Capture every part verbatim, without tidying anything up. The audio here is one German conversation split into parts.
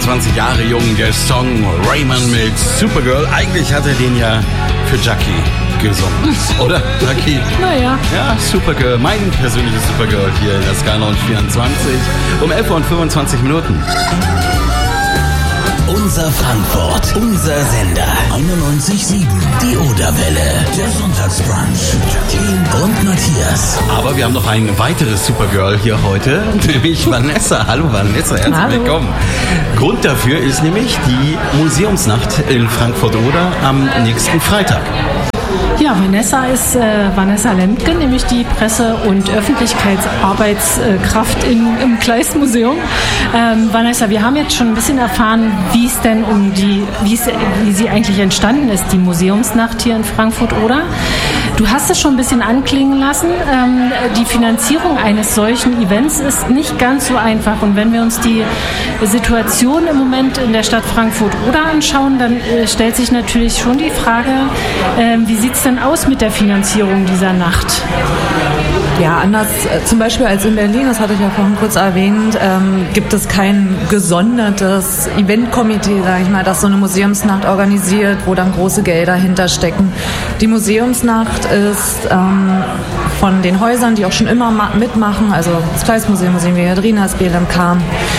fünfundzwanzig Jahre jung, der Song Raymond mit Supergirl. Eigentlich hat er den ja für Jackie gesungen, oder? Jackie? Naja. Ja, Supergirl, mein persönliches Supergirl hier in der Sky Lounge vierundzwanzig um elf Uhr und fünfundzwanzig Minuten. Unser Frankfurt, unser Sender, einundneunzig Komma sieben, die Oderwelle, der Sonntagsbrunch, Jacqueline und Matthias. Aber wir haben noch ein weiteres Supergirl hier heute, nämlich Vanessa. Hallo Vanessa, herzlich Hallo. willkommen. Grund dafür ist nämlich die Museumsnacht in Frankfurt-Oder am nächsten Freitag. Ja, Vanessa ist äh, Vanessa Lemke, nämlich die Presse- und Öffentlichkeitsarbeitskraft in, im Kleist-Museum. Ähm, Vanessa, wir haben jetzt schon ein bisschen erfahren, wie es denn um die, wie es, wie sie eigentlich entstanden ist, die Museumsnacht hier in Frankfurt-Oder. Du hast es schon ein bisschen anklingen lassen. Ähm, die Finanzierung eines solchen Events ist nicht ganz so einfach. Und wenn wir uns die Situation im Moment in der Stadt Frankfurt-Oder anschauen, dann äh, stellt sich natürlich schon die Frage, äh, wie sieht es denn aus mit der Finanzierung dieser Nacht? Ja, anders äh, zum Beispiel als in Berlin, das hatte ich ja vorhin kurz erwähnt, ähm, gibt es kein gesondertes Eventkomitee, sage ich mal, das so eine Museumsnacht organisiert, wo dann große Gelder hinterstecken. Die Museumsnacht ist ähm, von den Häusern, die auch schon immer ma- mitmachen, also das Kleist-Museum, Museum Viadrina, das B L M K,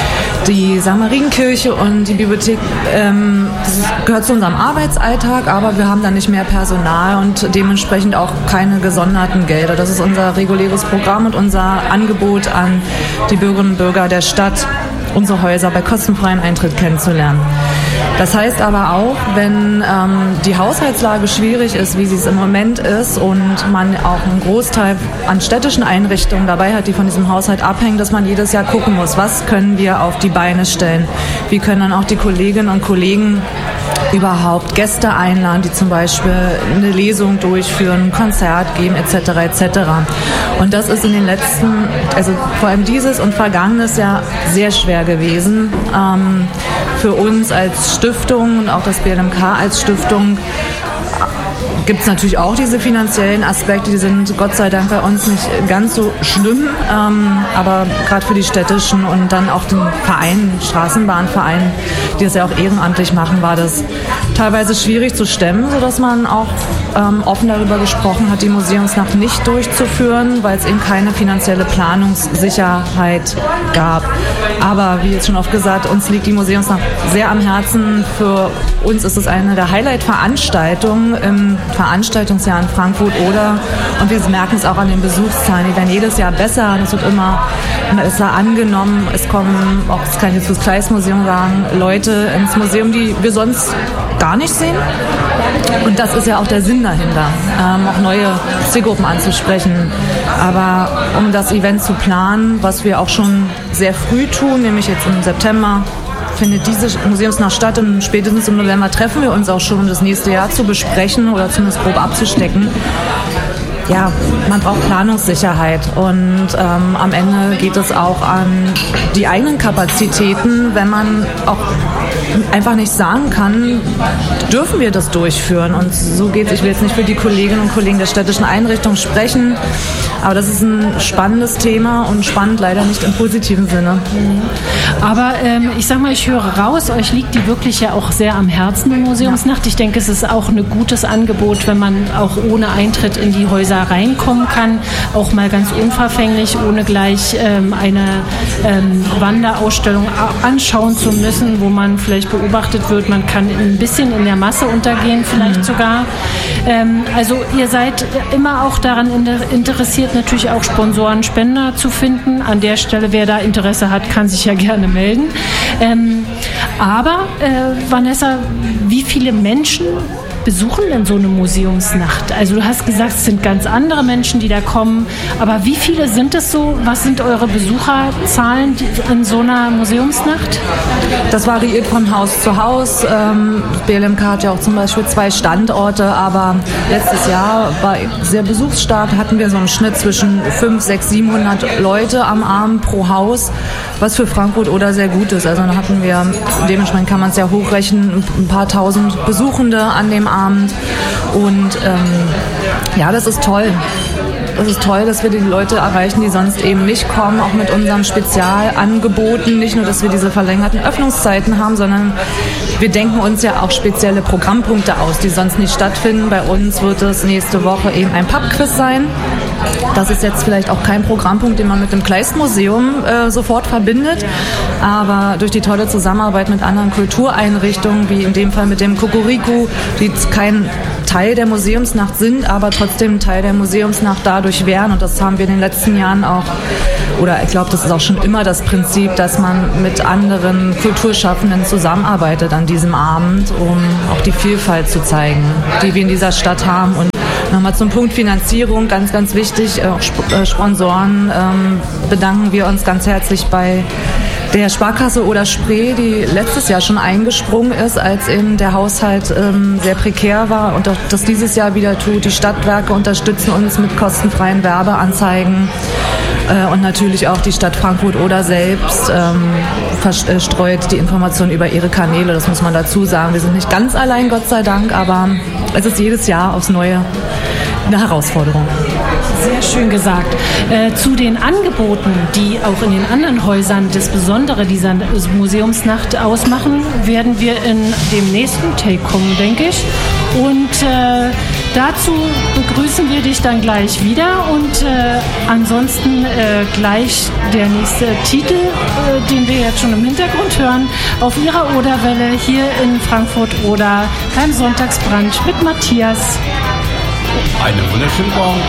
die Sankt Marienkirche und die Bibliothek, ähm, das gehört zu unserem Arbeitsalltag, aber wir haben dann nicht mehr Personal und dementsprechend auch keine gesonderten Gelder. Das ist unser reguläres Programm und unser Angebot an die Bürgerinnen und Bürger der Stadt, unsere Häuser bei kostenfreiem Eintritt kennenzulernen. Das heißt aber auch, wenn ähm, die Haushaltslage schwierig ist, wie sie es im Moment ist, und man auch einen Großteil an städtischen Einrichtungen dabei hat, die von diesem Haushalt abhängen, dass man jedes Jahr gucken muss, was können wir auf die Beine stellen. Wie können dann auch die Kolleginnen und Kollegen überhaupt Gäste einladen, die zum Beispiel eine Lesung durchführen, ein Konzert geben, et cetera et cetera. Und das ist in den letzten, also vor allem dieses und vergangenes Jahr sehr schwer gewesen. Ähm, für uns als Stiftung und auch das B L M K als Stiftung gibt es natürlich auch diese finanziellen Aspekte, die sind Gott sei Dank bei uns nicht ganz so schlimm, ähm, aber gerade für die städtischen und dann auch den Vereinen, Straßenbahnvereinen, die das ja auch ehrenamtlich machen, war das teilweise schwierig zu stemmen, sodass man auch ähm, offen darüber gesprochen hat, die Museumsnacht nicht durchzuführen, weil es eben keine finanzielle Planungssicherheit gab. Aber wie jetzt schon oft gesagt, uns liegt die Museumsnacht sehr am Herzen. Für uns ist es eine der Highlight-Veranstaltungen im Veranstaltungsjahr in Frankfurt-Oder und wir merken es auch an den Besuchszahlen. Die werden jedes Jahr besser und es wird immer besser angenommen. Es kommen, auch das kann ich jetzt fürs Kleist-Museum sagen, Leute ins Museum, die wir sonst gar nicht sehen. Und das ist ja auch der Sinn dahinter, ähm, auch neue Zielgruppen anzusprechen. Aber um das Event zu planen, was wir auch schon sehr früh tun, nämlich jetzt im September, findet diese Museumsnacht statt und spätestens im November treffen wir uns auch schon, um das nächste Jahr zu besprechen oder zumindest grob abzustecken. Ja, man braucht Planungssicherheit und ähm, am Ende geht es auch an die eigenen Kapazitäten, wenn man auch einfach nicht sagen kann, dürfen wir das durchführen. Und so geht es. Ich will jetzt nicht für die Kolleginnen und Kollegen der städtischen Einrichtungen sprechen, aber das ist ein spannendes Thema und spannend leider nicht im positiven Sinne. Aber ähm, ich sag mal, ich höre raus, euch liegt die wirklich ja auch sehr am Herzen, die Museumsnacht. Ich denke, es ist auch ein gutes Angebot, wenn man auch ohne Eintritt in die Häuser reinkommen kann, auch mal ganz unverfänglich, ohne gleich ähm, eine ähm, Wanderausstellung anschauen zu müssen, wo man vielleicht beobachtet wird. Man kann ein bisschen in der Masse untergehen, vielleicht mhm. sogar. Ähm, also ihr seid immer auch daran interessiert, natürlich auch Sponsoren, Spender zu finden. An der Stelle, wer da Interesse hat, kann sich ja gerne melden. Ähm, aber äh, Vanessa, wie viele Menschen besuchen denn so eine Museumsnacht? Also du hast gesagt, es sind ganz andere Menschen, die da kommen, aber wie viele sind es so? Was sind eure Besucherzahlen in so einer Museumsnacht? Das variiert von Haus zu Haus. Ähm, B L M K hat ja auch zum Beispiel zwei Standorte, aber letztes Jahr war sehr besuchsstark, hatten wir so einen Schnitt zwischen fünfhundert, sechshundert, siebenhundert Leute am Abend pro Haus, was für Frankfurt-Oder sehr gut ist. Also dann hatten wir, dementsprechend kann man es ja hochrechnen, ein paar tausend Besuchende an dem Abend und ähm, ja, das ist toll. es ist toll, dass wir die Leute erreichen, die sonst eben nicht kommen, auch mit unseren Spezialangeboten. Nicht nur, dass wir diese verlängerten Öffnungszeiten haben, sondern wir denken uns ja auch spezielle Programmpunkte aus, die sonst nicht stattfinden. Bei uns wird es nächste Woche eben ein Pubquiz sein. Das ist jetzt vielleicht auch kein Programmpunkt, den man mit dem Kleist-Museum äh, sofort verbindet, aber durch die tolle Zusammenarbeit mit anderen Kultureinrichtungen, wie in dem Fall mit dem Cocorico, die kein Teil der Museumsnacht sind, aber trotzdem Teil der Museumsnacht dadurch wären, und das haben wir in den letzten Jahren auch, oder ich glaube, das ist auch schon immer das Prinzip, dass man mit anderen Kulturschaffenden zusammenarbeitet an diesem Abend, um auch die Vielfalt zu zeigen, die wir in dieser Stadt haben. Und nochmal zum Punkt Finanzierung, ganz, ganz wichtig, auch Sponsoren ähm, bedanken wir uns ganz herzlich bei der Sparkasse Oder Spree, die letztes Jahr schon eingesprungen ist, als eben der Haushalt ähm, sehr prekär war und auch das dieses Jahr wieder tut. Die Stadtwerke unterstützen uns mit kostenfreien Werbeanzeigen äh, und natürlich auch die Stadt Frankfurt Oder selbst ähm, verstreut die Informationen über ihre Kanäle. Das muss man dazu sagen. Wir sind nicht ganz allein, Gott sei Dank, aber es ist jedes Jahr aufs Neue eine Herausforderung. Sehr schön gesagt. Äh, zu den Angeboten, die auch in den anderen Häusern das Besondere dieser Museumsnacht ausmachen, werden wir in dem nächsten Take kommen, denke ich. Und äh, dazu begrüßen wir dich dann gleich wieder und äh, ansonsten äh, gleich der nächste Titel, äh, den wir jetzt schon im Hintergrund hören, auf ihrer Oderwelle hier in Frankfurt Oder beim Sonntagsbrunch mit Matthias. Einen wunderschönen Morgen.